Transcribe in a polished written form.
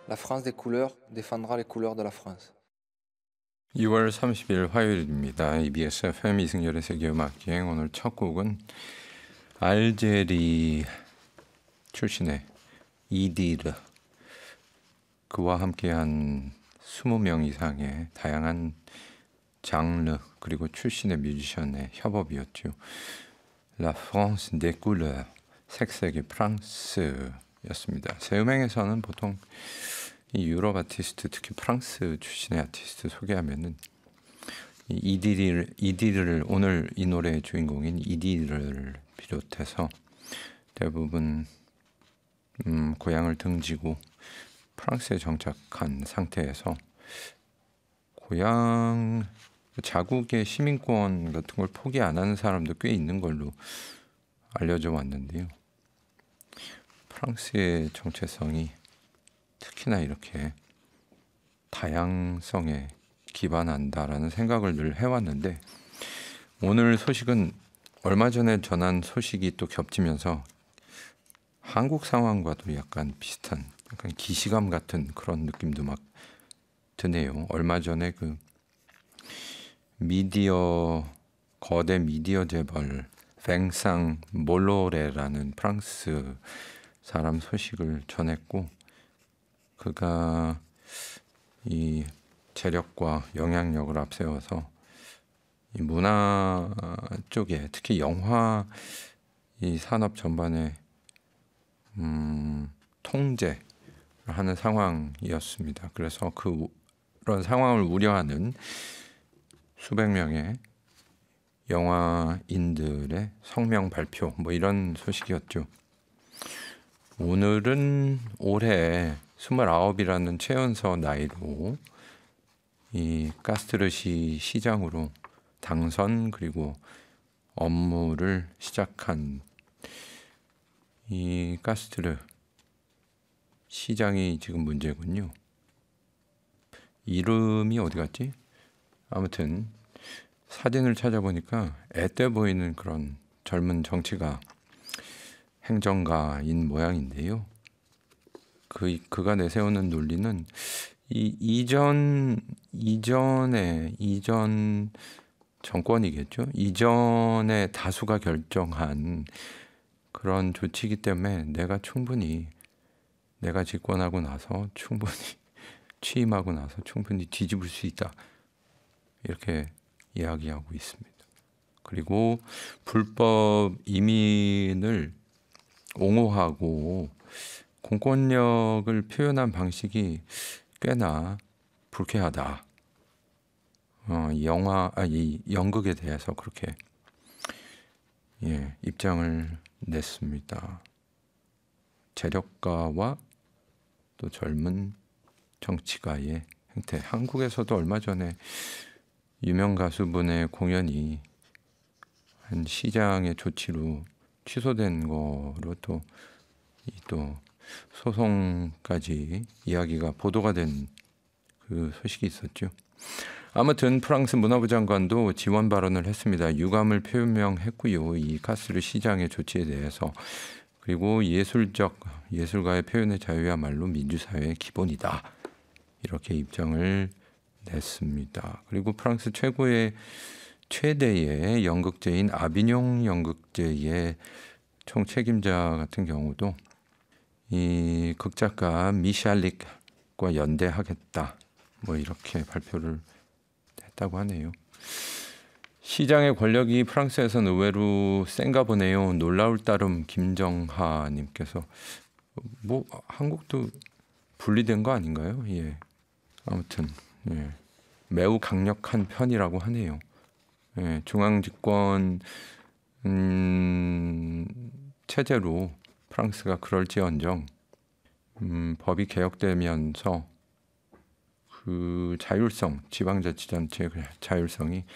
La France des couleurs défendra les couleurs de la France. 2월 30일 화요일입니다. EBS FM 이승열의 세계음악여행. 오늘 첫 곡은 알제리 출신의 이디르, 그와 함께한 20명 이상의 다양한 장르 그리고 출신의 뮤지션의 협업이었죠. La France des couleurs, 색색의 프랑스였습니다. 새 음행에서는 보통 이 유럽 아티스트, 특히 프랑스 출신의 아티스트 소개하면은 이디르를 오늘 이 노래의 주인공인 이디르를 비롯해서 대부분 고향을 등지고 프랑스에 정착한 상태에서 고향 자국의 시민권 같은 걸 포기 안 하는 사람도 꽤 있는 걸로 알려져 왔는데요. 프랑스의 정체성이 특히나 이렇게 다양성에 기반한다라는 생각을 늘 해왔는데, 오늘 소식은 얼마 전에 전한 소식이 또 겹치면서 한국 상황과도 약간 비슷한, 약간 기시감 같은 그런 느낌도 막 드네요. 얼마 전에 그 거대 미디어 재벌 뱅상 몰로레라는 프랑스 사람 소식을 전했고, 그가 이 재력과 영향력을 앞세워서 이 문화 쪽에, 특히 영화 이 산업 전반에 통제를 하는 상황이었습니다. 그래서 그런 상황을 우려하는 수백 명의 영화인들의 성명 발표, 뭐 이런 소식이었죠. 오늘은 올해 29이라는 최연소 나이로 이 가스트르시 시장으로 당선 그리고 업무를 시작한 이 가스트르 시장이 지금 문제군요. 이름이 어디 갔지? 아무튼 사진을 찾아보니까 앳돼 보이는 그런 젊은 정치가 행정가인 모양인데요. 그가 내세우는 논리는 이전 정권이겠죠. 이전에 다수가 결정한 그런 조치이기 때문에 내가 집권하고 나서 충분히 취임하고 나서 충분히 뒤집을 수 있다, 이렇게 이야기하고 있습니다. 그리고 불법 이민을 옹호하고 공권력을 표현한 방식이 꽤나 불쾌하다. 이 연극에 대해서 그렇게 입장을 냈습니다. 재력가와 또 젊은 정치가의 행태. 한국에서도 얼마 전에 유명 가수분의 공연이 한 시장의 조치로 취소된 거로 또 소송까지 이야기가 보도가 된 그 소식이 있었죠. 아무튼 프랑스 문화부 장관도 지원 발언을 했습니다. 유감을 표명했고요. 이 가스르 시장의 조치에 대해서. 그리고 예술가의 표현의 자유야말로 민주사회의 기본이다, 이렇게 입장을 냈습니다. 그리고 프랑스 최대의 연극제인 아비뇽 연극제의 총책임자 같은 경우도 이 극작가 미샬릭과 연대하겠다, 뭐 이렇게 발표를 했다고 하네요. 시장의 권력이 프랑스에서는 의외로 센가 보네요. 놀라울 따름 김정하 님께서. 뭐 한국도 분리된 거 아닌가요? 아무튼 매우 강력한 편이라고 하네요. 중앙집권 체제로 프랑스가 그럴지언정 법이 개혁되면서 그 지방자치단체의 자율성이